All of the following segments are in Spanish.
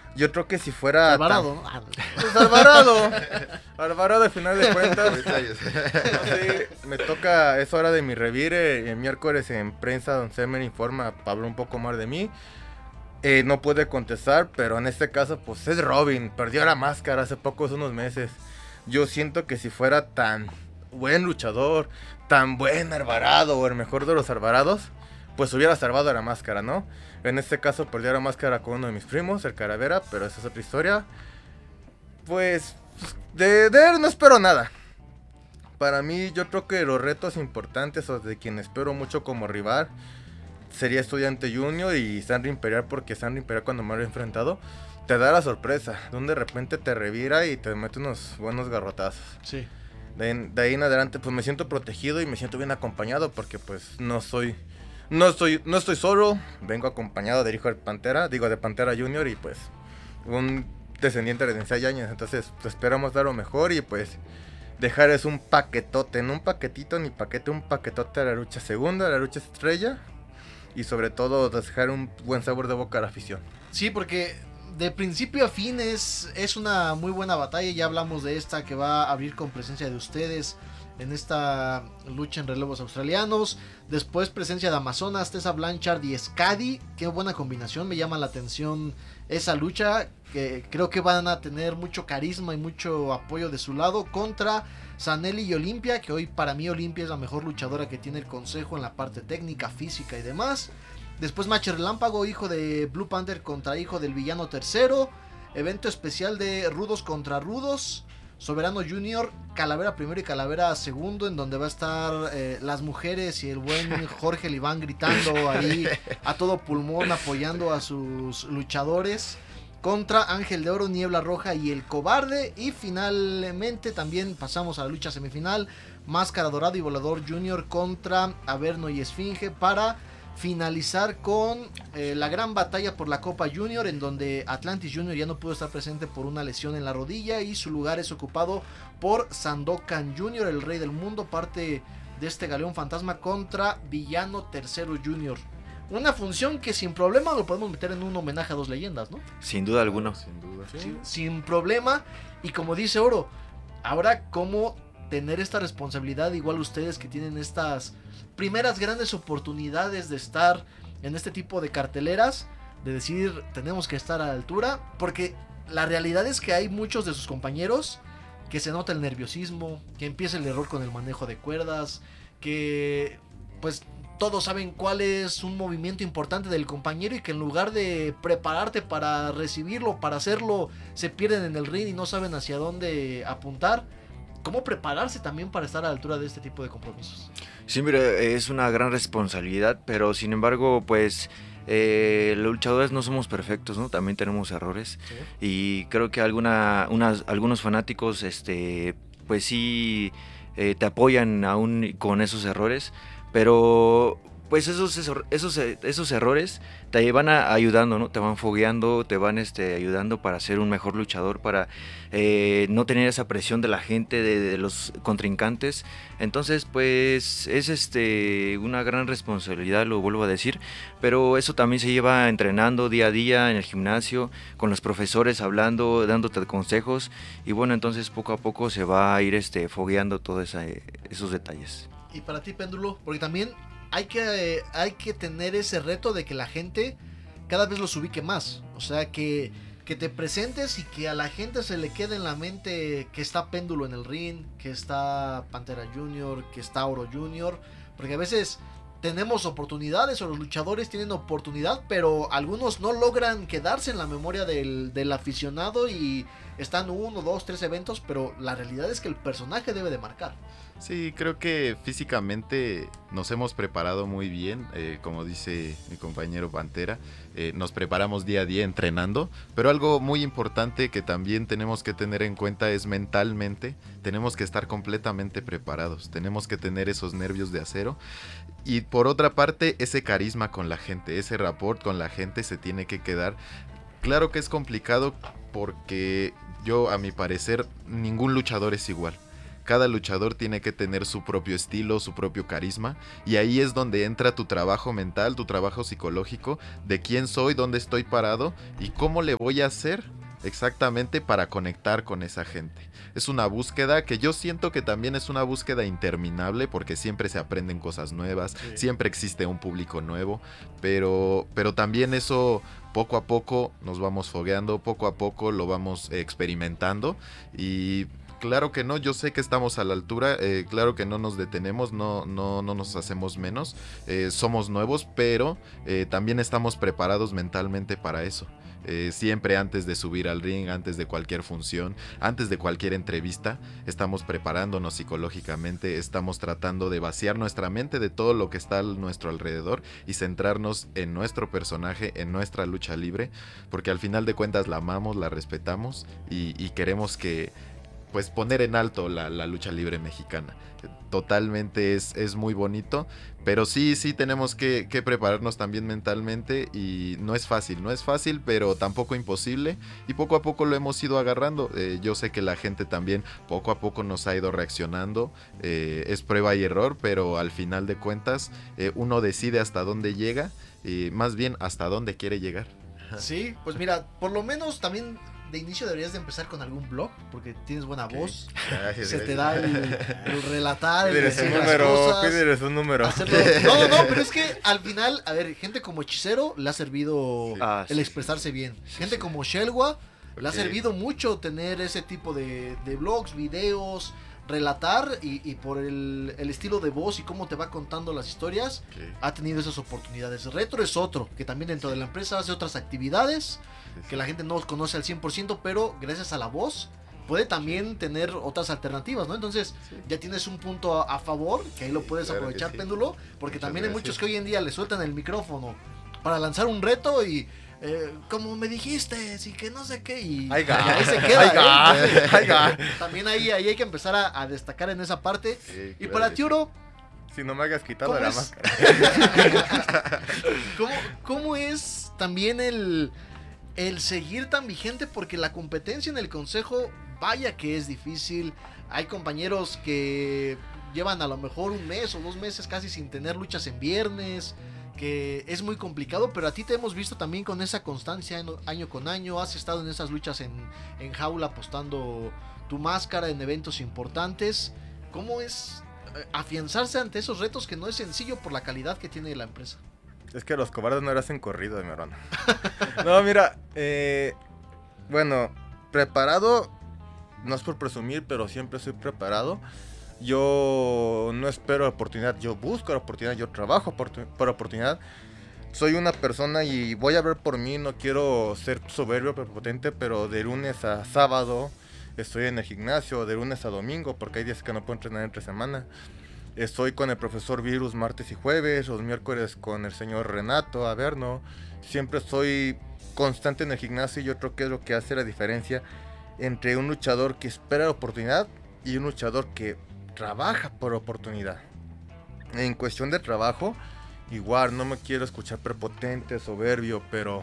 Yo creo que si fuera... Alvarado, ¿no? Pues Alvarado. Alvarado, al final de cuentas. Sí, me toca, es hora de mi revire. El miércoles en prensa, Don Semer informa, Pablo un poco más de mí. No puede contestar, pero en este caso, pues es Robin. Perdió la máscara hace pocos unos meses. Yo siento que si fuera tan buen luchador, tan buen Alvarado, o el mejor de los Alvarados, pues hubiera salvado la máscara, ¿no? En este caso perdió la máscara con uno de mis primos, el Calavera, pero esa es otra historia. Pues de él no espero nada. Para mí, yo creo que los retos importantes, o de quien espero mucho como rival, sería Estudiante Junior y Sangre Imperial, porque Sangre Imperial, cuando me lo he enfrentado, te da la sorpresa, donde de repente te revira y te mete unos buenos garrotazos. Sí. De ahí en adelante, pues me siento protegido y me siento bien acompañado, porque pues no estoy solo, vengo acompañado del hijo de Pantera, de Pantera Junior, y pues un descendiente de Densai Yañez. Entonces pues, esperamos dar lo mejor y pues dejar es un paquetote, no un paquetito ni paquete, un paquetote a la lucha segunda, a la lucha estrella, y sobre todo dejar un buen sabor de boca a la afición. Sí, porque de principio a fin es una muy buena batalla. Ya hablamos de esta que va a abrir con presencia de ustedes en esta lucha en relevos australianos. Después presencia de Amazonas, Tessa Blanchard y Skadi. Qué buena combinación, me llama la atención esa lucha, que creo que van a tener mucho carisma y mucho apoyo de su lado contra Sanelli y Olimpia, que hoy para mí Olimpia es la mejor luchadora que tiene el consejo en la parte técnica, física y demás. Después match relámpago, hijo de Blue Panther contra hijo del villano tercero. Evento especial de rudos contra rudos. Soberano Junior, Calavera primero y Calavera segundo, en donde va a estar las mujeres y el buen Jorge Liván gritando ahí a todo pulmón, apoyando a sus luchadores. Contra Ángel de Oro, Niebla Roja y El Cobarde. Y finalmente también pasamos a la lucha semifinal. Máscara Dorada y Volador Junior contra Averno y Esfinge, para finalizar con la gran batalla por la Copa Junior, en donde Atlantis Junior ya no pudo estar presente por una lesión en la rodilla y su lugar es ocupado por Sandokan Junior, el rey del mundo, parte de este galeón fantasma, contra Villano Tercero Junior. Una función que sin problema lo podemos meter en un homenaje a dos leyendas, ¿no? Sin duda alguna. Sin duda. Sí. Sin problema. Y como dice Oro, ahora cómo tener esta responsabilidad, igual ustedes que tienen estas primeras grandes oportunidades de estar en este tipo de carteleras, de decir tenemos que estar a la altura, porque la realidad es que hay muchos de sus compañeros que se nota el nerviosismo, que empieza el error con el manejo de cuerdas, que pues todos saben cuál es un movimiento importante del compañero y que en lugar de prepararte para recibirlo, para hacerlo, se pierden en el ring y no saben hacia dónde apuntar. ¿Cómo prepararse también para estar a la altura de este tipo de compromisos? Sí, mira, es una gran responsabilidad, pero sin embargo, pues los luchadores no somos perfectos, ¿no? También tenemos errores. Sí. Y creo que algunos fanáticos, pues sí, te apoyan aún con esos errores, pero pues esos errores te van ayudando, ¿no? Te van fogueando, te van ayudando para ser un mejor luchador, para no tener esa presión de la gente, de los contrincantes. Entonces, pues es una gran responsabilidad, lo vuelvo a decir, pero eso también se lleva entrenando día a día en el gimnasio, con los profesores hablando, dándote consejos, y bueno, entonces poco a poco se va a ir fogueando todos esos detalles. Y para ti, Péndulo, porque también hay que tener ese reto de que la gente cada vez los ubique más. O sea, que te presentes y que a la gente se le quede en la mente que está Péndulo en el ring, que está Pantera Junior, que está Oro Junior. Porque a veces tenemos oportunidades, o los luchadores tienen oportunidad, pero algunos no logran quedarse en la memoria del aficionado y están 1, 2, 3 eventos, pero la realidad es que el personaje debe de marcar. Sí, creo que físicamente nos hemos preparado muy bien, como dice mi compañero Pantera, nos preparamos día a día entrenando, pero algo muy importante que también tenemos que tener en cuenta es mentalmente, tenemos que estar completamente preparados, tenemos que tener esos nervios de acero, y por otra parte ese carisma con la gente, ese rapport con la gente se tiene que quedar. Claro que es complicado porque a mi parecer, ningún luchador es igual. cada luchador tiene que tener su propio estilo, su propio carisma, y ahí es donde entra tu trabajo mental, tu trabajo psicológico, de quién soy, dónde estoy parado y cómo le voy a hacer exactamente para conectar con esa gente. Es una búsqueda que yo siento que también es una búsqueda interminable, porque siempre se aprenden cosas nuevas, siempre existe un público nuevo, pero también eso poco a poco nos vamos fogueando, poco a poco lo vamos experimentando, y claro que no, yo sé que estamos a la altura, claro que no nos detenemos, no nos hacemos menos, somos nuevos, pero también estamos preparados mentalmente para eso. Siempre antes de subir al ring, antes de cualquier función, antes de cualquier entrevista, estamos preparándonos psicológicamente, estamos tratando de vaciar nuestra mente de todo lo que está a nuestro alrededor y centrarnos en nuestro personaje, en nuestra lucha libre, porque al final de cuentas la amamos, la respetamos y queremos que, pues, poner en alto la lucha libre mexicana. Totalmente es muy bonito, pero sí tenemos que prepararnos también mentalmente, y no es fácil, pero tampoco imposible, y poco a poco lo hemos ido agarrando. Yo sé que la gente también poco a poco nos ha ido reaccionando, es prueba y error, pero al final de cuentas uno decide hasta dónde llega, y más bien hasta dónde quiere llegar. Sí, pues mira, por lo menos también de inicio deberías de empezar con algún blog, porque tienes buena voz. Gracias, Se te da el relatar, el Pídeles decir un las número, cosas, pídeles un número. hacerlo. No, pero es que al final, a ver, gente como Hechicero le ha servido el expresarse bien. Gente como Shelwa le ha servido mucho tener ese tipo de blogs, videos, relatar, y por el estilo de voz y cómo te va contando las historias, ha tenido esas oportunidades. Retro es otro, que también dentro de la empresa hace otras actividades que la gente no conoce al 100%, pero gracias a la voz puede también tener otras alternativas, ¿no? Entonces ya tienes un punto a favor, que ahí lo puedes aprovechar, Péndulo, porque muchas también hay muchos que hoy en día le sueltan el micrófono para lanzar un reto y como me dijiste, sí, que no sé qué, y ahí se queda. También ahí hay que empezar a destacar en esa parte. Y para Tiuro, si no me hagas quitado la máscara. ¿Cómo es también el seguir tan vigente? Porque la competencia en el consejo, vaya que es difícil. Hay compañeros que llevan a lo mejor 1 mes o 2 meses casi sin tener luchas en viernes, que es muy complicado, pero a ti te hemos visto también con esa constancia año con año. Has estado en esas luchas en jaula, apostando tu máscara en eventos importantes. ¿Cómo es afianzarse ante esos retos, que no es sencillo por la calidad que tiene la empresa? Es que los cobardes no hacen corrido, mi hermano. No, mira, bueno, preparado, no es por presumir, pero siempre soy preparado. Yo no espero oportunidad, yo busco la oportunidad, yo trabajo por oportunidad. Soy una persona y voy a ver por mí, no quiero ser soberbio, prepotente, pero de lunes a sábado estoy en el gimnasio, de lunes a domingo, porque hay días que no puedo entrenar entre semana. Estoy con el profesor Virus martes y jueves, los miércoles con el señor Renato Averno. Siempre estoy constante en el gimnasio, y yo creo que es lo que hace la diferencia entre un luchador que espera la oportunidad y un luchador que trabaja por oportunidad. En cuestión de trabajo, igual no me quiero escuchar prepotente, soberbio, pero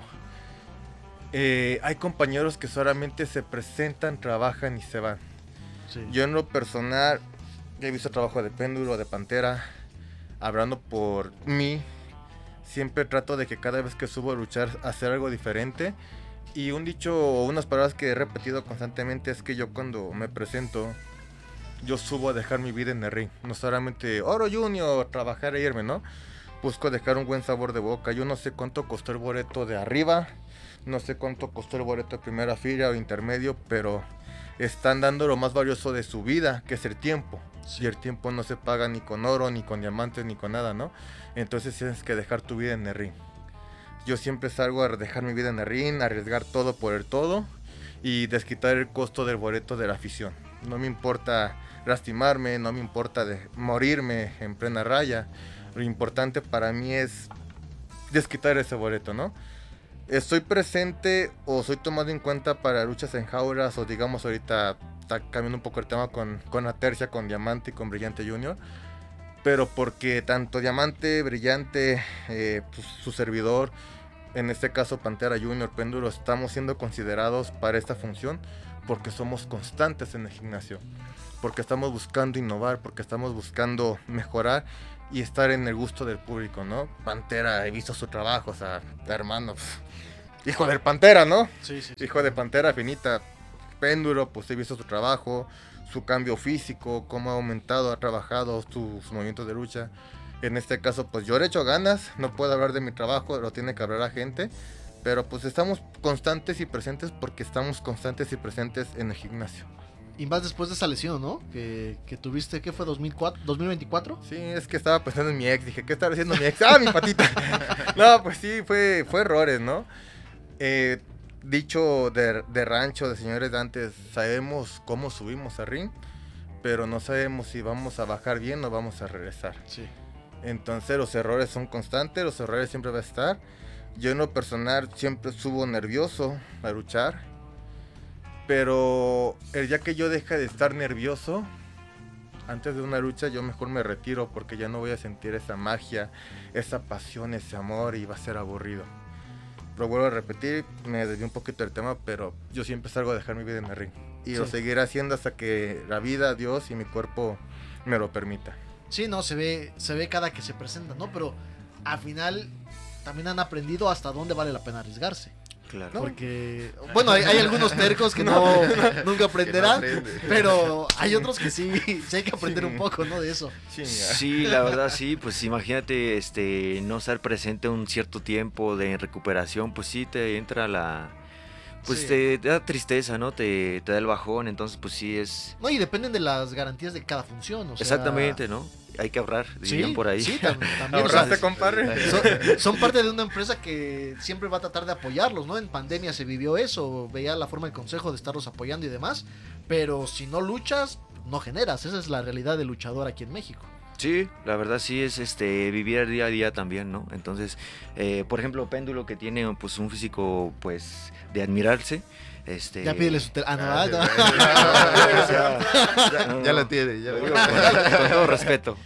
hay compañeros que solamente se presentan, trabajan y se van. Sí. Yo en lo personal he visto trabajo de Péndulo, de Pantera. Hablando por mí, siempre trato de que cada vez que subo a luchar, hacer algo diferente. Y un dicho o unas palabras que he repetido constantemente es que yo, cuando me presento, yo subo a dejar mi vida en el ring. No solamente Oro Junior, trabajar e irme, ¿no? Busco dejar un buen sabor de boca. Yo no sé cuánto costó el boleto de arriba, no sé cuánto costó el boleto de primera fila o intermedio, pero están dando lo más valioso de su vida, que es el tiempo. Sí. Y el tiempo no se paga ni con oro, ni con diamantes, ni con nada, ¿no? Entonces tienes que dejar tu vida en el ring. Yo siempre salgo a dejar mi vida en el ring, arriesgar todo por el todo y desquitar el costo del boleto de la afición. No me importa lastimarme, no me importa morirme en plena raya. Lo importante para mí es desquitar ese boleto, ¿no? Estoy presente o soy tomado en cuenta para luchas en jaulas, o digamos ahorita está cambiando un poco el tema con la tercia, con Diamante y con Brillante Junior, pero porque tanto Diamante, Brillante, pues, su servidor, en este caso Pantera Junior, Péndulo, estamos siendo considerados para esta función porque somos constantes en el gimnasio. porque estamos buscando innovar, porque estamos buscando mejorar y estar en el gusto del público, ¿no? Pantera, he visto su trabajo, o sea, hermano, hijo del Pantera, ¿no? Sí. Hijo de Pantera Finita. Péndulo, pues he visto su trabajo, su cambio físico, cómo ha aumentado, ha trabajado sus movimientos de lucha. En este caso, pues yo le echo ganas, no puedo hablar de mi trabajo, lo tiene que hablar la gente, pero pues estamos constantes y presentes porque estamos constantes y presentes en el gimnasio. Y más después de esa lesión, ¿no? Que tuviste, ¿qué fue? ¿2024? Sí, es que estaba pensando en mi ex, dije, ¿qué estaba haciendo mi ex? ¡Ah, mi patita! No, pues sí, fue errores, ¿no? Dicho de rancho, de señores de antes, sabemos cómo subimos al ring, pero no sabemos si vamos a bajar bien o vamos a regresar. Sí. Entonces los errores son constantes, los errores siempre van a estar. Yo en lo personal siempre subo nervioso a luchar, pero el día que yo deje de estar nervioso antes de una lucha, yo mejor me retiro porque ya no voy a sentir esa magia, esa pasión, ese amor y va a ser aburrido. Lo vuelvo a repetir, me desvié un poquito del tema, pero yo siempre salgo a dejar mi vida en el ring. Y lo seguiré haciendo hasta que la vida, Dios y mi cuerpo me lo permita. Sí, no, se ve cada que se presenta, ¿no? Pero al final también han aprendido hasta dónde vale la pena arriesgarse. Claro. Porque, bueno, hay algunos tercos que nunca aprenderán, pero hay otros que sí hay que aprender un poco, ¿no? De eso. Sí, la verdad sí, pues imagínate no estar presente un cierto tiempo de recuperación, pues sí te entra pues te da tristeza, ¿no? Te da el bajón, entonces pues sí es... No, y dependen de las garantías de cada función, o sea... Exactamente, ¿no? Hay que ahorrar, dirían por ahí. Sí, también. ¿Ahorraste, compadre? Son parte de una empresa que siempre va a tratar de apoyarlos, ¿no? En pandemia se vivió eso, veía la forma del consejo de estarlos apoyando y demás, pero si no luchas, no generas, esa es la realidad del luchador aquí en México. Sí, la verdad sí es vivir el día a día también, ¿no? Entonces, por ejemplo, Péndulo que tiene pues un físico pues de admirarse. Ya pídele su Ya lo tiene, ya lo tiene. Con todo respeto.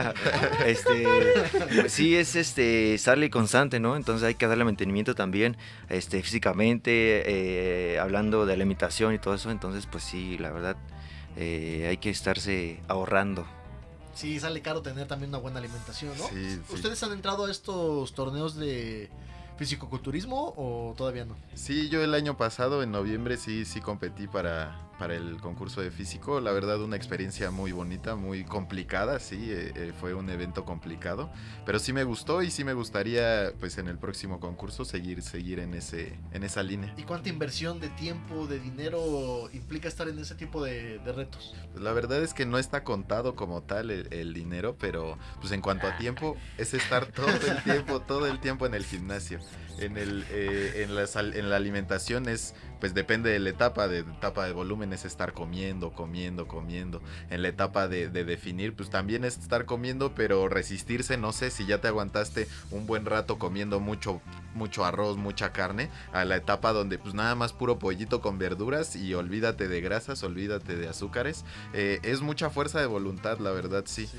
Pues sí es sale constante, ¿no? Entonces hay que darle mantenimiento también, físicamente, hablando de la imitación y todo eso. Entonces, pues sí, la verdad, hay que estarse ahorrando. Sí, sale caro tener también una buena alimentación, ¿no? Sí. ¿Ustedes han entrado a estos torneos de fisicoculturismo o todavía no? Sí, yo el año pasado, en noviembre, sí competí para el concurso de físico. La verdad, una experiencia muy bonita, muy complicada, sí, fue un evento complicado, pero sí me gustó y sí me gustaría, pues en el próximo concurso, seguir en esa línea. ¿Y cuánta inversión de tiempo, de dinero implica estar en ese tipo de retos? Pues la verdad es que no está contado como tal el dinero, pero pues en cuanto a tiempo, es estar todo el tiempo en el gimnasio. En la alimentación pues depende de la etapa de volumen, es estar comiendo. En la etapa de definir, pues también es estar comiendo, pero resistirse, no sé, si ya te aguantaste un buen rato comiendo mucho arroz, mucha carne, a la etapa donde pues nada más puro pollito con verduras y olvídate de grasas, olvídate de azúcares, es mucha fuerza de voluntad, la verdad, sí.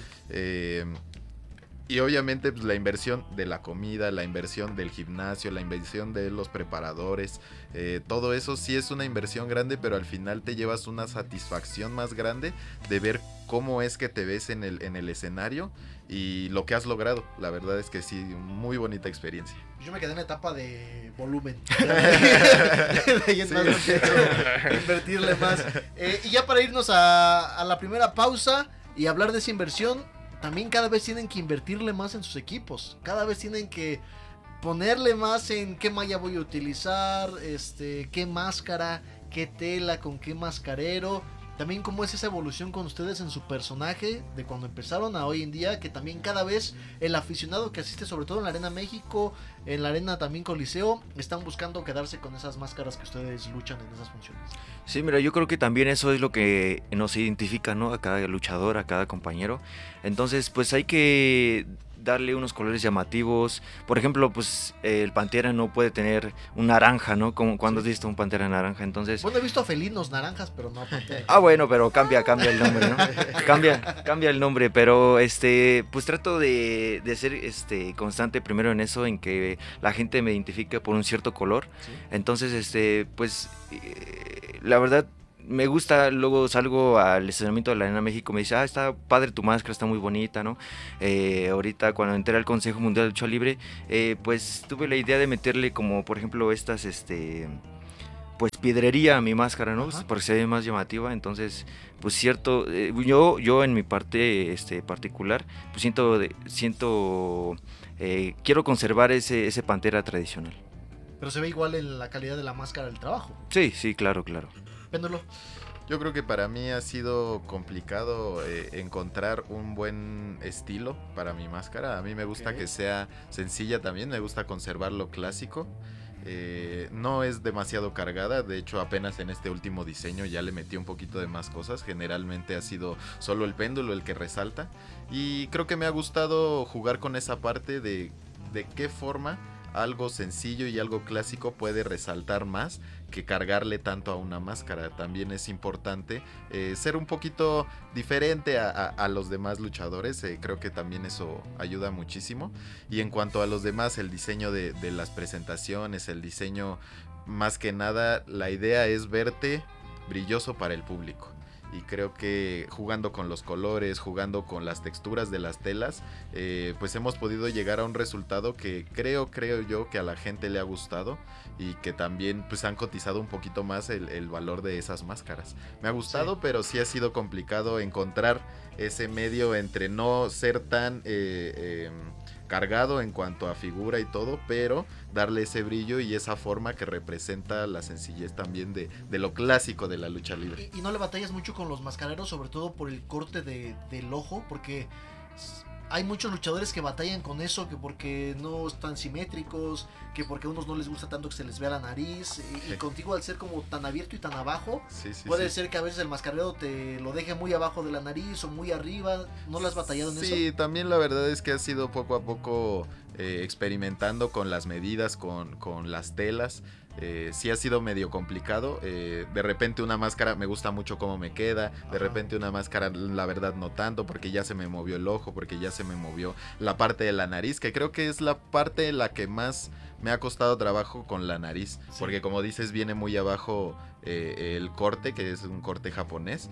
Y obviamente pues, la inversión de la comida, la inversión del gimnasio, la inversión de los preparadores, todo eso sí es una inversión grande, pero al final te llevas una satisfacción más grande de ver cómo es que te ves en el escenario y lo que has logrado. La verdad es que sí, muy bonita experiencia. Yo me quedé en la etapa de volumen. De ahí en más no quiero invertirle más. Y ya para irnos a la primera pausa y hablar de esa inversión, también cada vez tienen que invertirle más en sus equipos. Cada vez tienen que ponerle más en qué malla voy a utilizar, qué máscara, qué tela, con qué mascarero. También cómo es esa evolución con ustedes en su personaje de cuando empezaron a hoy en día, que también cada vez el aficionado que asiste, sobre todo en la Arena México, en la Arena también Coliseo, están buscando quedarse con esas máscaras que ustedes luchan en esas funciones. Sí, mira, yo creo que también eso es lo que nos identifica, ¿no? A cada luchador, a cada compañero. Entonces, pues hay que darle unos colores llamativos. Por ejemplo, pues el Pantera no puede tener un naranja, ¿no? Como cuando has visto un Pantera naranja, entonces... Bueno, he visto felinos naranjas, pero no Pantera. Ah, bueno, pero cambia el nombre, ¿no? Cambia el nombre, pero pues trato de ser constante primero en eso, en que la gente me identifique por un cierto color. ¿Sí? Entonces, pues la verdad me gusta, luego salgo al estacionamiento de la Arena México, me dice, está padre tu máscara, está muy bonita, ¿no? Ahorita cuando entré al Consejo Mundial de Lucha Libre, pues tuve la idea de meterle como, por ejemplo, estas, pues piedrería a mi máscara, ¿no? Ajá. Porque se ve más llamativa, entonces, pues cierto, yo en mi parte particular, pues quiero conservar ese Pantera tradicional. Pero se ve igual en la calidad de la máscara del trabajo. Sí, claro. Péndulo. Yo creo que para mí ha sido complicado encontrar un buen estilo para mi máscara. A mí me gusta que sea sencilla también, me gusta conservar lo clásico. No es demasiado cargada, de hecho apenas en este último diseño ya le metí un poquito de más cosas. Generalmente ha sido solo el péndulo el que resalta, y creo que me ha gustado jugar con esa parte de qué forma algo sencillo y algo clásico puede resaltar más que cargarle tanto a una máscara. También es importante ser un poquito diferente a los demás luchadores. Creo que también eso ayuda muchísimo. Y en cuanto a los demás, el diseño de las presentaciones, el diseño, más que nada, la idea es verte brilloso para el público. Y creo que jugando con los colores, jugando con las texturas de las telas, pues hemos podido llegar a un resultado que creo yo que a la gente le ha gustado, y que también pues han cotizado un poquito más el valor de esas máscaras. Me ha gustado, sí. Pero sí ha sido complicado encontrar ese medio entre no ser tan cargado en cuanto a figura y todo, pero darle ese brillo y esa forma que representa la sencillez también de lo clásico de la lucha libre. Y no le batallas mucho con los mascareros, sobre todo por el corte del ojo, porque hay muchos luchadores que batallan con eso, que porque no están simétricos, que porque a unos no les gusta tanto que se les vea la nariz, y contigo al ser como tan abierto y tan abajo, puede ser que a veces el mascarero te lo deje muy abajo de la nariz o muy arriba. ¿No lo has batallado en eso? Sí, también la verdad es que ha sido poco a poco experimentando con las medidas, con las telas. Sí ha sido medio complicado. De repente una máscara me gusta mucho cómo me queda, de repente una máscara la verdad no tanto, porque ya se me movió el ojo, porque ya se me movió la parte de la nariz, que creo que es la parte en la que más me ha costado trabajo, con la nariz, porque como dices viene muy abajo el corte, que es un corte japonés.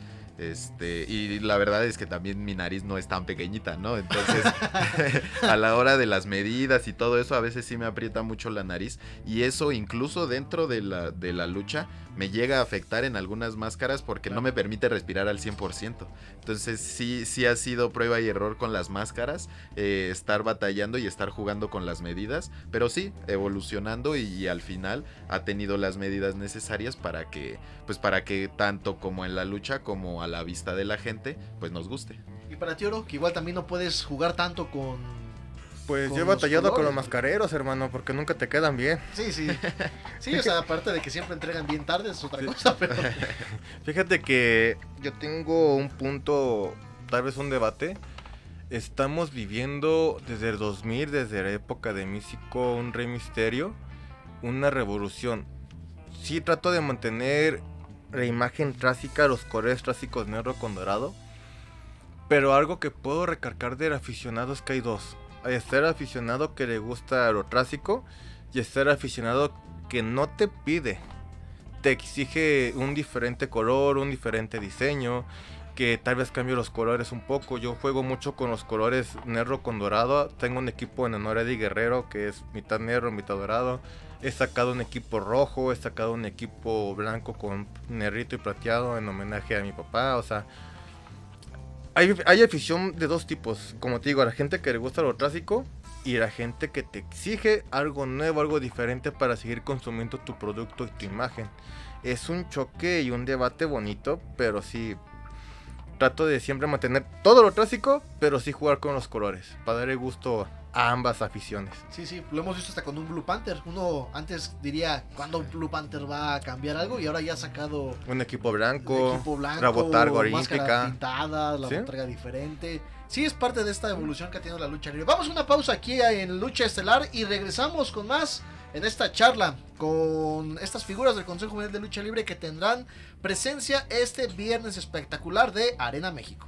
Y la verdad es que también mi nariz no es tan pequeñita, ¿no? Entonces a la hora de las medidas y todo eso, a veces sí me aprieta mucho la nariz, y eso incluso dentro de la lucha me llega a afectar en algunas máscaras, porque no me permite respirar al 100%. Entonces sí ha sido prueba y error con las máscaras, estar batallando y estar jugando con las medidas, pero sí, evolucionando, y al final ha tenido las medidas necesarias para que tanto como en la lucha como a la vista de la gente, pues nos guste. Y para ti, Oro, que igual también no puedes jugar tanto con... Pues yo he batallado con los mascareros, hermano, porque nunca te quedan bien. Sí, o sea, aparte de que siempre entregan bien tarde, es otra cosa, pero... Fíjate que yo tengo un punto, tal vez un debate. Estamos viviendo desde el 2000, desde la época de Místico, un Rey Misterio, una revolución. Sí trato de mantener la imagen clásica, los colores clásicos negro con dorado, pero algo que puedo recargar del aficionado es que hay dos. Está el aficionado que le gusta lo clásico, y está el aficionado que no te pide, te exige un diferente color, un diferente diseño, que tal vez cambie los colores un poco. Yo juego mucho con los colores negro con dorado. Tengo un equipo en honor a Eddie Guerrero que es mitad negro, mitad dorado. He sacado un equipo rojo, he sacado un equipo blanco con negrito y plateado en homenaje a mi papá. O sea, hay afición de dos tipos, como te digo, a la gente que le gusta lo clásico y la gente que te exige algo nuevo, algo diferente para seguir consumiendo tu producto y tu imagen. Es un choque y un debate bonito, pero sí trato de siempre mantener todo lo clásico, pero sí jugar con los colores, para darle gusto a ambas aficiones. Sí, lo hemos visto hasta con un Blue Panther. Uno antes diría, ¿cuándo Blue Panther va a cambiar algo? Y ahora ya ha sacado un equipo blanco, la botarga olímpica pintada, la botarga diferente. Sí, es parte de esta evolución que ha tenido la lucha libre. Vamos a una pausa aquí en Lucha Estelar y regresamos con más en esta charla con estas figuras del Consejo Mundial de Lucha Libre que tendrán presencia este viernes espectacular de Arena México.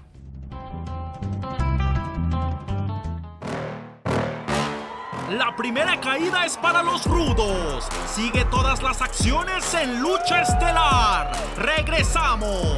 La primera caída es para los rudos. Sigue todas las acciones en Lucha Estelar. ¡Regresamos!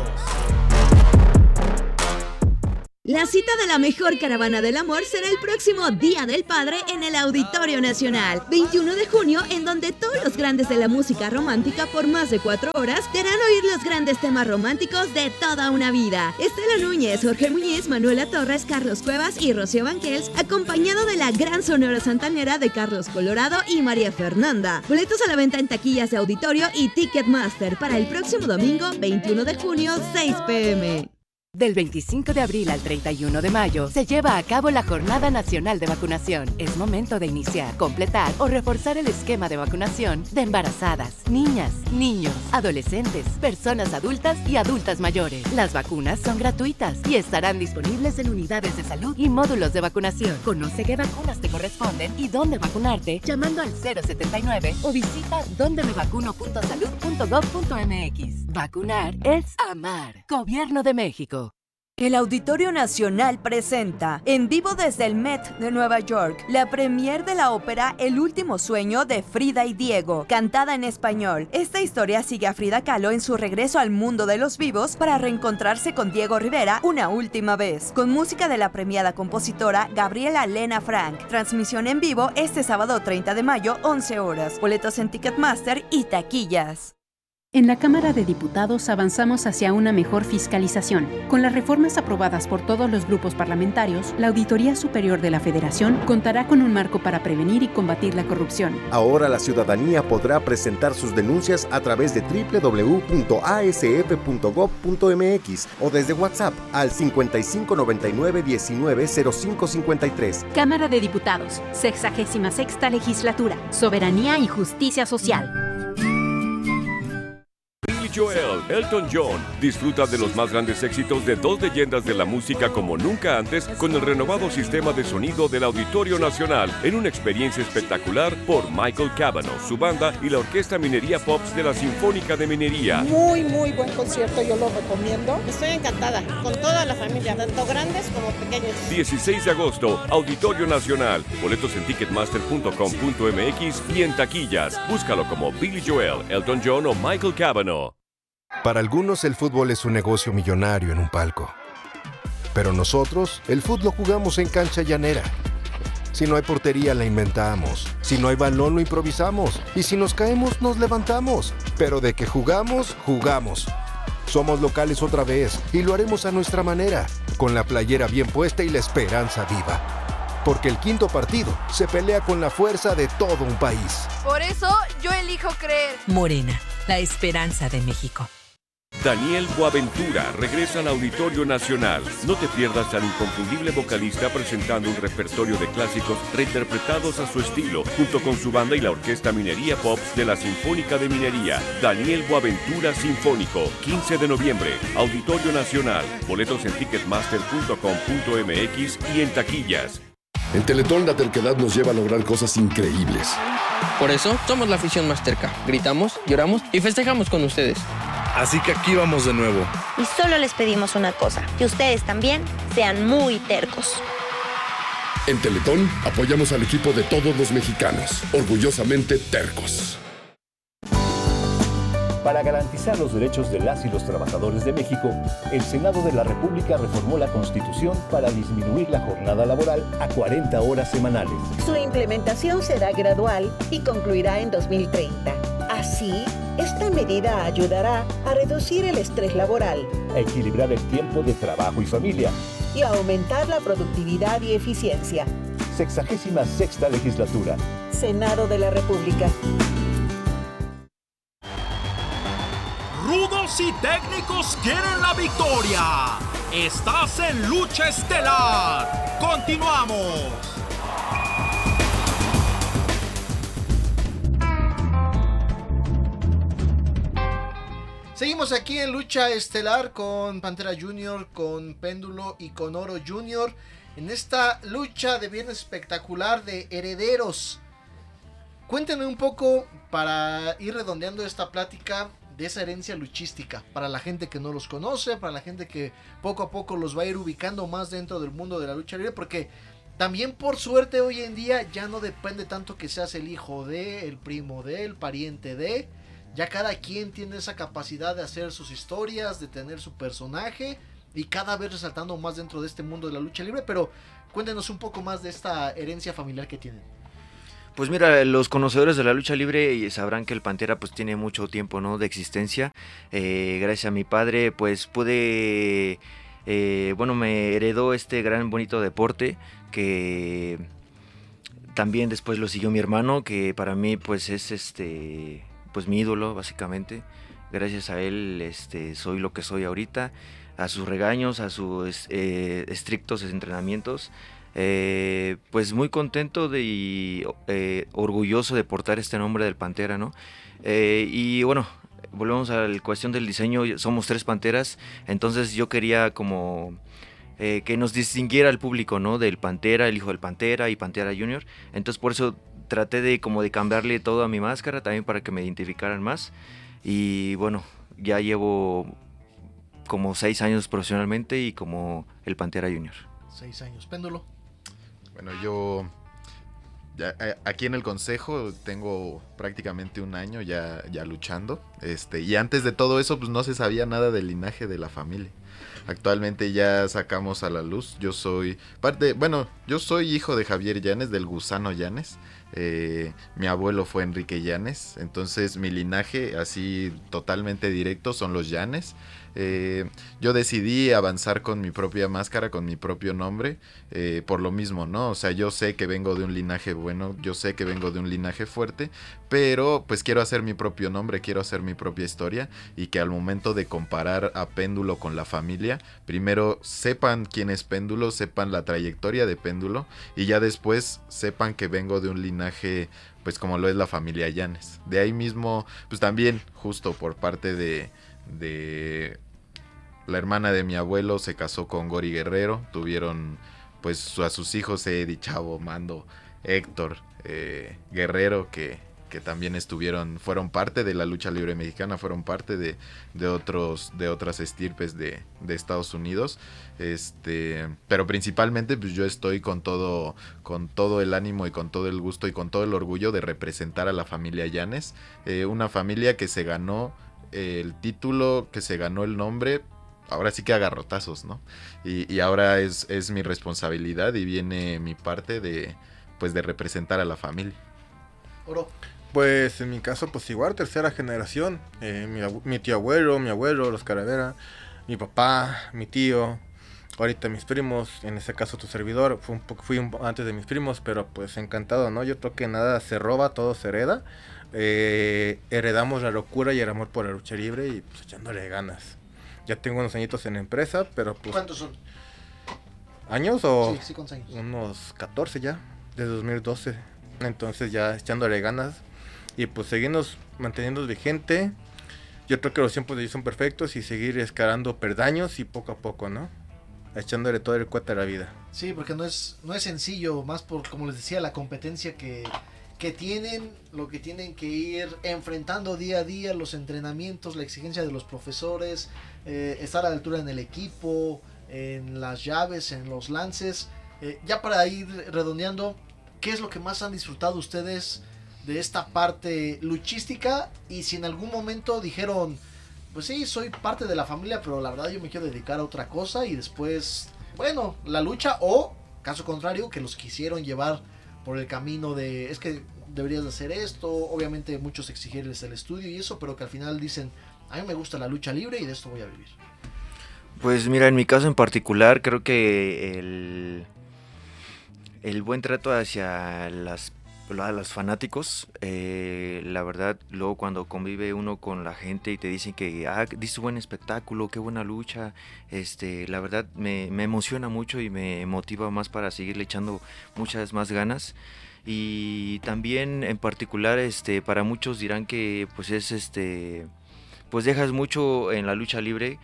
La cita de la mejor caravana del amor será el próximo Día del Padre en el Auditorio Nacional, 21 de junio, en donde todos los grandes de la música romántica por más de 4 horas te harán oír los grandes temas románticos de toda una vida. Estela Núñez, Jorge Muñiz, Manuela Torres, Carlos Cuevas y Rocío Banquels, acompañado de la gran Sonora Santanera de Carlos Colorado y María Fernanda. Boletos a la venta en taquillas de auditorio y Ticketmaster para el próximo domingo, 21 de junio, 6 p.m. Del 25 de abril al 31 de mayo se lleva a cabo la Jornada Nacional de Vacunación. Es momento de iniciar, completar o reforzar el esquema de vacunación de embarazadas, niñas, niños, adolescentes, personas adultas y adultas mayores. Las vacunas son gratuitas y estarán disponibles en unidades de salud y módulos de vacunación. Conoce qué vacunas te corresponden y dónde vacunarte llamando al 079 o visita dondemevacuno.salud.gov.mx. Vacunar es amar. Gobierno de México. El Auditorio Nacional presenta, en vivo desde el Met de Nueva York, la premier de la ópera El último sueño de Frida y Diego, cantada en español. Esta historia sigue a Frida Kahlo en su regreso al mundo de los vivos para reencontrarse con Diego Rivera una última vez, con música de la premiada compositora Gabriela Lena Frank. Transmisión en vivo este sábado 30 de mayo, 11 horas. Boletos en Ticketmaster y taquillas. En la Cámara de Diputados avanzamos hacia una mejor fiscalización. Con las reformas aprobadas por todos los grupos parlamentarios, la Auditoría Superior de la Federación contará con un marco para prevenir y combatir la corrupción. Ahora la ciudadanía podrá presentar sus denuncias a través de www.asf.gov.mx o desde WhatsApp al 5599-190553. Cámara de Diputados, 66ª Legislatura, Soberanía y Justicia Social. Joel, Elton John, disfruta de los más grandes éxitos de dos leyendas de la música como nunca antes con el renovado sistema de sonido del Auditorio Nacional en una experiencia espectacular por Michael Cavanaugh, su banda y la Orquesta Minería Pops de la Sinfónica de Minería. Muy buen concierto, yo lo recomiendo. Estoy encantada con toda la familia, tanto grandes como pequeños. 16 de agosto, Auditorio Nacional. Boletos en ticketmaster.com.mx y en taquillas. Búscalo como Billy Joel, Elton John o Michael Cavanaugh. Para algunos el fútbol es un negocio millonario en un palco. Pero nosotros, el fútbol lo jugamos en cancha llanera. Si no hay portería, la inventamos. Si no hay balón, lo improvisamos. Y si nos caemos, nos levantamos. Pero de que jugamos, jugamos. Somos locales otra vez y lo haremos a nuestra manera, con la playera bien puesta y la esperanza viva. Porque el quinto partido se pelea con la fuerza de todo un país. Por eso yo elijo creer. Morena, la esperanza de México. Daniel Boaventura regresa al Auditorio Nacional. No te pierdas al inconfundible vocalista presentando un repertorio de clásicos reinterpretados a su estilo, junto con su banda y la Orquesta Minería Pops de la Sinfónica de Minería. Daniel Boaventura Sinfónico, 15 de noviembre, Auditorio Nacional. Boletos en ticketmaster.com.mx y en taquillas. En Teletón la terquedad nos lleva a lograr cosas increíbles. Por eso somos la afición más terca. Gritamos, lloramos y festejamos con ustedes. Así que aquí vamos de nuevo. Y solo les pedimos una cosa, que ustedes también sean muy tercos. En Teletón apoyamos al equipo de todos los mexicanos, orgullosamente tercos. Para garantizar los derechos de las y los trabajadores de México, el Senado de la República reformó la Constitución para disminuir la jornada laboral a 40 horas semanales. Su implementación será gradual y concluirá en 2030. Así, esta medida ayudará a reducir el estrés laboral, a equilibrar el tiempo de trabajo y familia y a aumentar la productividad y eficiencia. 66ª Legislatura. Senado de la República. Rudos y técnicos quieren la victoria. Estás en Lucha Estelar. Continuamos. Seguimos aquí en Lucha Estelar con Pantera Junior, con Péndulo y con Oro Junior. En esta lucha de viernes espectacular de herederos. Cuéntenme un poco para ir redondeando esta plática de esa herencia luchística. Para la gente que no los conoce, para la gente que poco a poco los va a ir ubicando más dentro del mundo de la lucha libre. Porque También por suerte hoy en día ya no depende tanto que seas el hijo de, el primo de, el pariente de. Ya cada quien tiene esa capacidad de hacer sus historias, de tener su personaje y cada vez resaltando más dentro de este mundo de la lucha libre. Pero cuéntenos un poco más de esta herencia familiar que tienen. Pues mira, los conocedores de la lucha libre sabrán que el Pantera pues tiene mucho tiempo, ¿no?, de existencia. Gracias a mi padre pues pude, me heredó este gran bonito deporte que también después lo siguió mi hermano, que para mí pues es pues mi ídolo básicamente. Gracias a él soy lo que soy ahorita, a sus regaños, a sus estrictos entrenamientos. Pues muy contento y orgulloso de portar este nombre del Pantera, ¿no? Y bueno, volvemos a la cuestión del diseño. Somos 3 panteras, entonces yo quería como que nos distinguiera el público, ¿no?, del Pantera, el hijo del Pantera y Pantera Junior. Entonces por eso traté de cambiarle todo a mi máscara también para que me identificaran más. Y bueno, ya llevo como 6 años profesionalmente y como el Pantera Junior. 6 años. Péndulo. Bueno, yo aquí en el consejo tengo prácticamente un año ya luchando. Y antes de todo eso, pues no se sabía nada del linaje de la familia. Actualmente ya sacamos a la luz. Yo soy hijo de Javier Llanes, del Gusano Llanes. Mi abuelo fue Enrique Llanes. Entonces mi linaje así totalmente directo son los Llanes. Yo decidí avanzar con mi propia máscara, con mi propio nombre, por lo mismo, ¿no? O sea, yo sé que vengo de un linaje bueno, yo sé que vengo de un linaje fuerte, pero pues quiero hacer mi propio nombre, quiero hacer mi propia historia, y que al momento de comparar a Péndulo con la familia, primero sepan quién es Péndulo, sepan la trayectoria de Péndulo, y ya después sepan que vengo de un linaje pues como lo es la familia Llanes. De ahí mismo, pues también justo por parte de la hermana de mi abuelo se casó con Gori Guerrero, tuvieron pues a sus hijos Eddie, Chavo, Mando, Héctor, Guerrero, que también fueron parte de la lucha libre mexicana, fueron parte de otras estirpes de Estados Unidos, pero principalmente pues yo estoy con todo el ánimo y con todo el gusto y con todo el orgullo de representar a la familia Llanes, una familia que se ganó el título, que se ganó el nombre, ahora sí que a garrotazos, ¿no? Y ahora es mi responsabilidad y viene mi parte de representar a la familia. Oro. Pues en mi caso, pues igual, 3ª generación. Mi tío abuelo, los Calavera, mi papá, mi tío, ahorita mis primos, en este caso tu servidor, fui antes de mis primos, pero pues encantado, ¿no? Yo creo que nada se roba, todo se hereda. Heredamos la locura y el amor por la lucha libre y pues echándole ganas. Ya tengo unos añitos en la empresa, pero pues... ¿Cuántos son? ¿Años o...? Sí, ¿cuántos años? Unos 14 ya, desde 2012. Entonces ya echándole ganas y pues seguirnos manteniendo vigente. Yo creo que los tiempos de ellos son perfectos y seguir escalando perdaños y poco a poco, ¿no? Echándole todo el cuete a la vida. Sí, porque no es sencillo, más por, como les decía, la competencia que tienen, lo que tienen que ir enfrentando día a día, los entrenamientos, la exigencia de los profesores, estar a la altura en el equipo, en las llaves, en los lances. Ya para ir redondeando, ¿qué es lo que más han disfrutado ustedes de esta parte luchística? Y si en algún momento dijeron, pues sí, soy parte de la familia, pero la verdad yo me quiero dedicar a otra cosa, y después, bueno, la lucha, o caso contrario, que los quisieron llevar por el camino de, es que deberías de hacer esto, obviamente muchos exigirles el estudio y eso, pero que al final dicen, a mí me gusta la lucha libre y de esto voy a vivir. Pues mira, en mi caso en particular, creo que el buen trato hacia los fanáticos, la verdad, luego cuando convive uno con la gente y te dicen que diste buen espectáculo, qué buena lucha, la verdad me emociona mucho y me motiva más para seguirle echando muchas más ganas. Y también en particular, para muchos dirán que pues es pues dejas mucho en la lucha libre,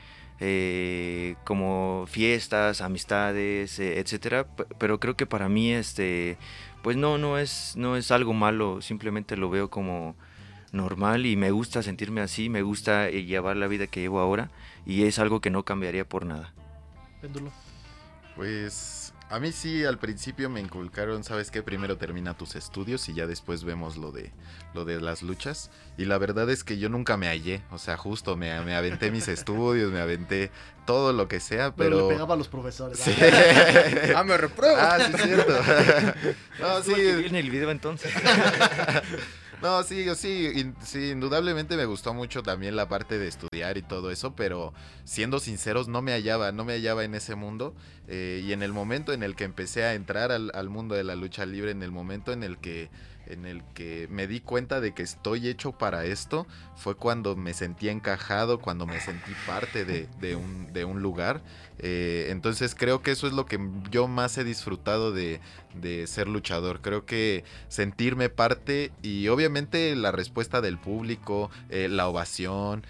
como fiestas, amistades, etcétera, pero creo que para mí pues no es algo malo, simplemente lo veo como normal y me gusta sentirme así, me gusta llevar la vida que llevo ahora y es algo que no cambiaría por nada. Péndulo. Pues A mí sí, al principio me inculcaron, ¿sabes qué? Primero termina tus estudios y ya después vemos lo de las luchas. Y la verdad es que yo nunca me hallé, o sea, justo me aventé mis estudios, me aventé todo lo que sea, pero... le pegaba a los profesores. Sí. Me repruebo. Sí, es cierto. No, sí. Viene el video entonces. No, sí, indudablemente me gustó mucho también la parte de estudiar y todo eso, pero siendo sinceros no me hallaba en ese mundo, y en el momento en el que empecé a entrar al mundo de la lucha libre, en el momento en el que me di cuenta de que estoy hecho para esto, fue cuando me sentí encajado, cuando me sentí parte de un lugar. Entonces creo que eso es lo que yo más he disfrutado de ser luchador. Creo que sentirme parte, y obviamente la respuesta del público, la ovación,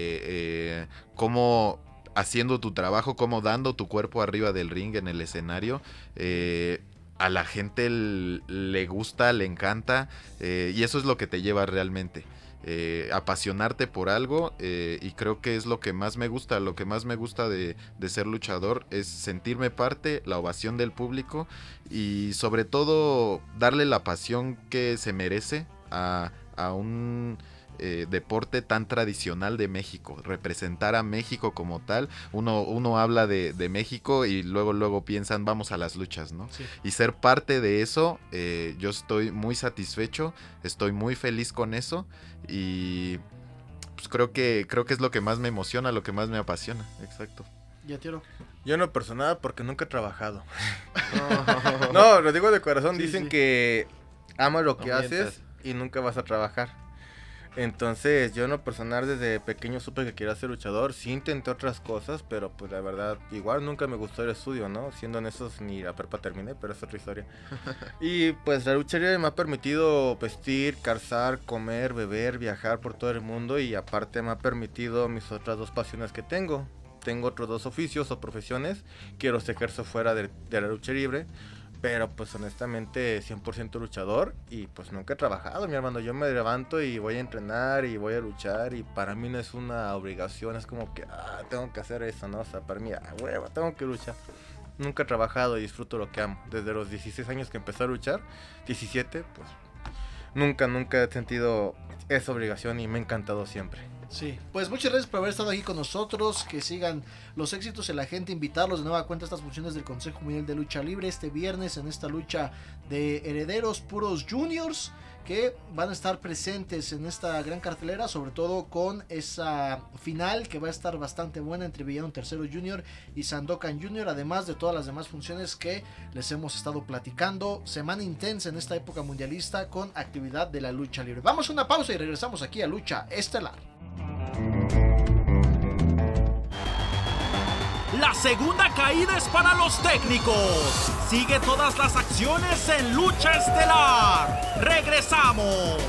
cómo haciendo tu trabajo, cómo dando tu cuerpo arriba del ring en el escenario, a la gente le gusta, le encanta, y eso es lo que te lleva realmente. Apasionarte por algo, y creo que es lo que más me gusta. Lo que más me gusta de ser luchador es sentirme parte, la ovación del público, y sobre todo darle la pasión que se merece a un deporte tan tradicional de México, representar a México como tal. Uno habla de México y luego piensan vamos a las luchas, ¿no? Sí. Y ser parte de eso, yo estoy muy satisfecho, estoy muy feliz con eso, y pues creo que es lo que más me emociona, lo que más me apasiona. Exacto. ¿Ya, Tiro? Yo en lo personal, porque nunca he trabajado. No, lo digo de corazón. Sí, dicen que ama lo que haces y nunca vas a trabajar. Entonces, yo en lo personal desde pequeño supe que quería ser luchador. Sí intenté otras cosas, pero pues la verdad, igual nunca me gustó el estudio, ¿no? Siendo honestos, ni la prepa terminé, pero es otra historia. Y pues la lucha libre me ha permitido vestir, calzar, comer, beber, viajar por todo el mundo, y aparte me ha permitido mis otras dos pasiones que tengo. Tengo otros dos oficios o profesiones que los ejerzo fuera de la lucha libre. Pero pues honestamente 100% luchador, y pues nunca he trabajado, mi hermano. Yo me levanto y voy a entrenar y voy a luchar, y para mí no es una obligación, es como que tengo que hacer eso, ¿no? O sea, para mí, hueva, tengo que luchar. Nunca he trabajado y disfruto lo que amo. Desde los 16 años que empecé a luchar, 17, pues nunca he sentido esa obligación, y me ha encantado siempre. Sí, pues muchas gracias por haber estado aquí con nosotros. Que sigan los éxitos en la gente. Invitarlos de nueva cuenta a estas funciones del Consejo Mundial de Lucha Libre este viernes, en esta lucha de herederos puros juniors, que van a estar presentes en esta gran cartelera, sobre todo con esa final que va a estar bastante buena entre Villano Tercero Junior y Sandokan Junior, además de todas las demás funciones que les hemos estado platicando. Semana intensa en esta época mundialista con actividad de la lucha libre. Vamos a una pausa y regresamos aquí a Lucha Estelar. La segunda caída es para los técnicos. Sigue todas las acciones en Lucha Estelar. ¡Regresamos!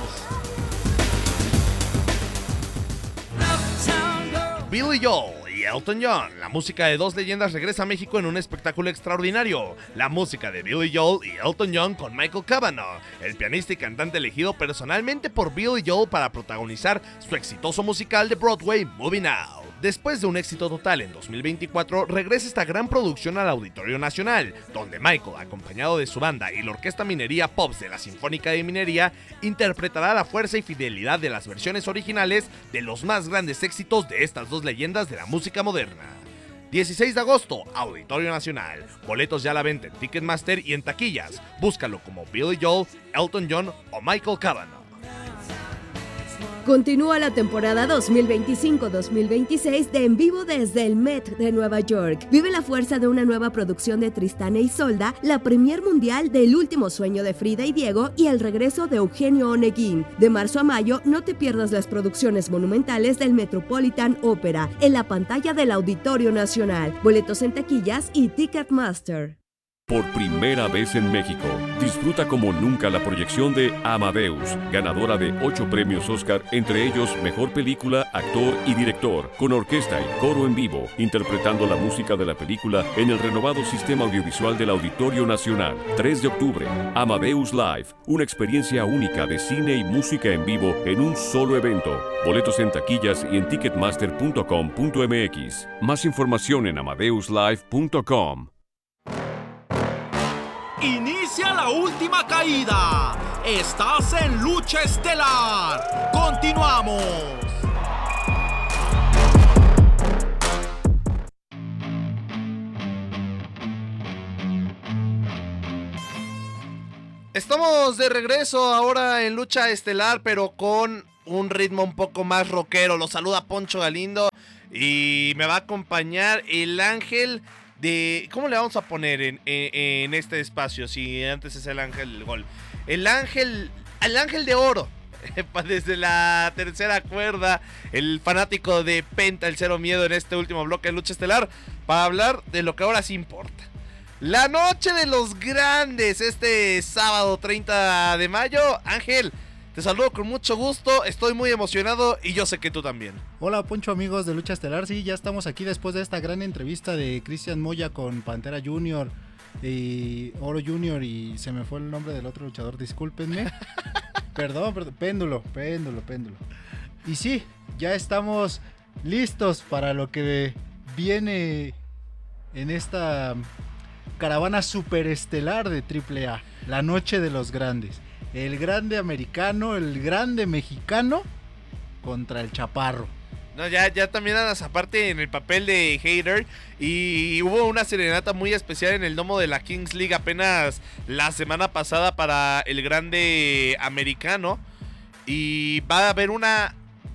Billy Joel y Elton John. La música de dos leyendas regresa a México en un espectáculo extraordinario. La música de Billy Joel y Elton John con Michael Cavanaugh, el pianista y cantante elegido personalmente por Billy Joel para protagonizar su exitoso musical de Broadway, Moving Out. Después de un éxito total en 2024, regresa esta gran producción al Auditorio Nacional, donde Michael, acompañado de su banda y la Orquesta Minería Pops de la Sinfónica de Minería, interpretará la fuerza y fidelidad de las versiones originales de los más grandes éxitos de estas dos leyendas de la música moderna. 16 de agosto, Auditorio Nacional. Boletos ya a la venta en Ticketmaster y en taquillas. Búscalo como Billy Joel, Elton John o Michael Cavanaugh. Continúa la temporada 2025-2026 de En Vivo desde el Met de Nueva York. Vive la fuerza de una nueva producción de Tristán e Isolda, la premier mundial del Último Sueño de Frida y Diego y el regreso de Eugenio Oneguín. De marzo a mayo, no te pierdas las producciones monumentales del Metropolitan Opera en la pantalla del Auditorio Nacional. Boletos en taquillas y Ticketmaster. Por primera vez en México, disfruta como nunca la proyección de Amadeus, ganadora de 8 premios Oscar, entre ellos Mejor Película, Actor y Director, con orquesta y coro en vivo, interpretando la música de la película en el renovado sistema audiovisual del Auditorio Nacional. 3 de octubre, Amadeus Live, una experiencia única de cine y música en vivo en un solo evento. Boletos en taquillas y en ticketmaster.com.mx. Más información en amadeuslive.com. Inicia la última caída. Estás en Lucha Estelar. Continuamos. Estamos de regreso ahora en Lucha Estelar, pero con un ritmo un poco más rockero. Los saluda Poncho Galindo y me va a acompañar el ángel de... ¿Cómo le vamos a poner en este espacio? Si antes es el ángel del gol. El ángel de oro. Desde la tercera cuerda, el fanático de Penta, el Cero Miedo, en este último bloque de Lucha Estelar, para hablar de lo que ahora sí importa. La noche de los grandes, este sábado 30 de mayo. Ángel, te saludo con mucho gusto, estoy muy emocionado y yo sé que tú también. Hola Poncho, amigos de Lucha Estelar, sí, ya estamos aquí después de esta gran entrevista de Cristian Moya con Pantera Junior y Oro Junior y se me fue el nombre del otro luchador, discúlpenme. Perdón, Péndulo. Y sí, ya estamos listos para lo que viene en esta caravana superestelar de AAA, la noche de los grandes. El grande americano, el grande mexicano contra el chaparro. No, ya también andas aparte en el papel de hater. Y hubo una serenata muy especial en el domo de la Kings League apenas la semana pasada para el grande americano. Y va a haber una...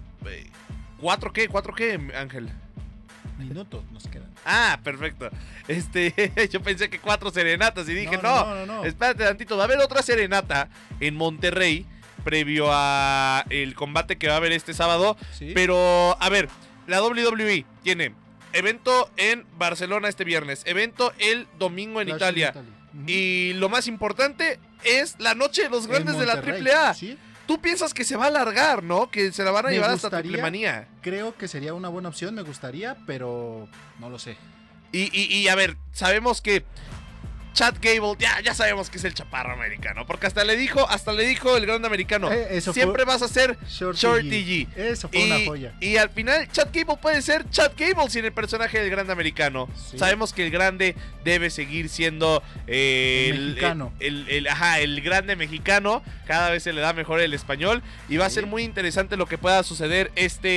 ¿4 qué, Ángel? Minutos nos quedan. Ah, perfecto. Yo pensé que 4 serenatas y dije, no. Espérate tantito, va a haber otra serenata en Monterrey previo a el combate que va a haber este sábado. ¿Sí? Pero, a ver, la WWE tiene evento en Barcelona este viernes, evento el domingo en Italia. Uh-huh. Y lo más importante es la noche de los grandes de la AAA. ¿Sí? Tú piensas que se va a alargar, ¿no? Que se la van a llevar hasta Triplemanía. Creo que sería una buena opción, me gustaría, pero no lo sé. Y a ver, sabemos que Chad Gable, ya sabemos que es el chaparro americano, porque hasta le dijo el grande americano, siempre vas a ser Shorty G. Eso fue una joya. Y al final Chad Gable puede ser Chad Gable sin el personaje del grande americano. Sí. Sabemos que el grande debe seguir siendo el mexicano. El grande mexicano. Cada vez se le da mejor el español. Y va a ser muy interesante lo que pueda suceder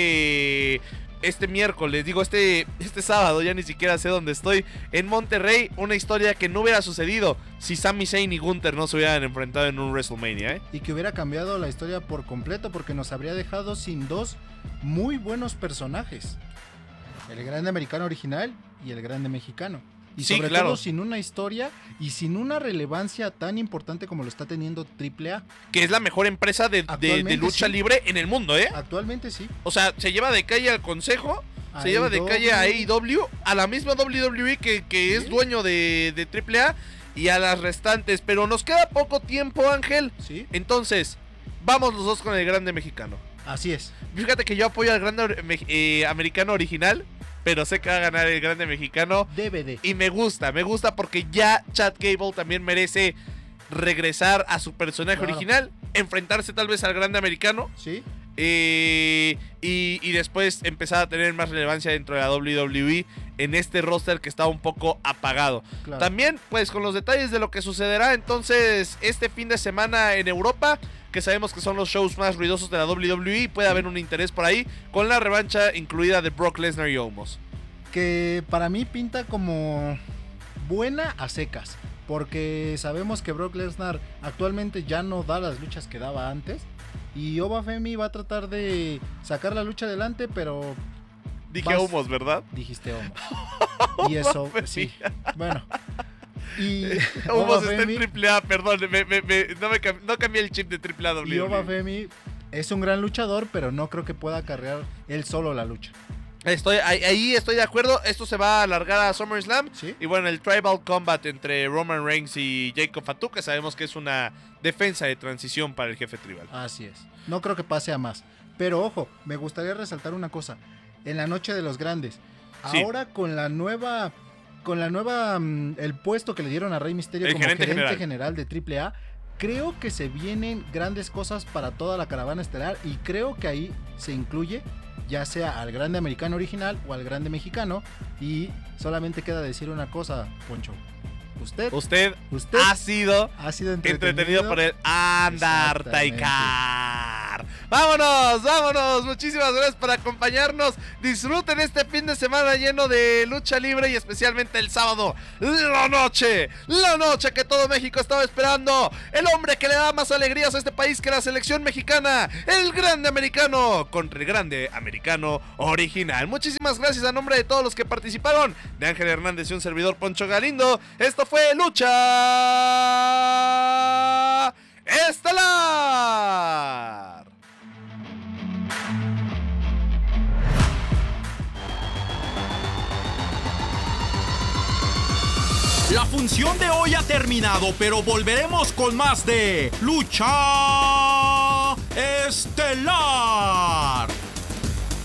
este miércoles, digo este sábado, ya ni siquiera sé dónde estoy, en Monterrey, una historia que no hubiera sucedido si Sami Zayn y Gunther no se hubieran enfrentado en un WrestleMania, Y que hubiera cambiado la historia por completo, porque nos habría dejado sin dos muy buenos personajes, el grande americano original y el grande mexicano. Y sobre todo sin una historia y sin una relevancia tan importante como lo está teniendo AAA. Que es la mejor empresa de lucha libre en el mundo, Actualmente sí. O sea, se lleva de calle al Consejo, se lleva de calle a AEW, a la misma WWE que es dueño de AAA y a las restantes. Pero nos queda poco tiempo, Ángel. Sí. Entonces, vamos los dos con el grande mexicano. Así es. Fíjate que yo apoyo al grande americano original, pero sé que va a ganar el grande mexicano. DVD. Y me gusta porque ya Chad Gable también merece regresar a su personaje original, enfrentarse tal vez al grande americano. Sí. Y después empezar a tener más relevancia dentro de la WWE en este roster que está un poco apagado. Claro. También, pues, con los detalles de lo que sucederá entonces este fin de semana en Europa, que sabemos que son los shows más ruidosos de la WWE, puede haber un interés por ahí, con la revancha incluida de Brock Lesnar y Omos. Que para mí pinta como buena a secas, porque sabemos que Brock Lesnar actualmente ya no da las luchas que daba antes, y Oba Femi va a tratar de sacar la lucha adelante, pero... Dije Omos, ¿verdad? Dijiste Omos. Y eso, sí. Bueno... Y Omos está en AAA, perdón, no cambié el chip de AAA. Y Oba Femi es un gran luchador, pero no creo que pueda cargar él solo la lucha. Ahí estoy de acuerdo. Esto se va a alargar a SummerSlam. ¿Sí? Y bueno, el Tribal Combat entre Roman Reigns y Jacob Fatu, que sabemos que es una defensa de transición para el jefe tribal. Así es. No creo que pase a más. Pero ojo, me gustaría resaltar una cosa. En la noche de los grandes, ahora con la nueva, el puesto que le dieron a Rey Mysterio como gerente general de AAA, creo que se vienen grandes cosas para toda la caravana estelar, y creo que ahí se incluye ya sea al grande americano original o al grande mexicano. Y solamente queda decir una cosa, Poncho: Usted ha sido entretenido por el Undertaker. Vámonos. Muchísimas gracias por acompañarnos. Disfruten este fin de semana lleno de lucha libre y especialmente el sábado. La noche que todo México estaba esperando. El hombre que le da más alegrías a este país que la selección mexicana. El grande americano contra el grande americano original. Muchísimas gracias a nombre de todos los que participaron. De Ángel Hernández y un servidor Poncho Galindo. Esto fue Lucha Estelar. La función de hoy ha terminado, pero volveremos con más de Lucha Estelar.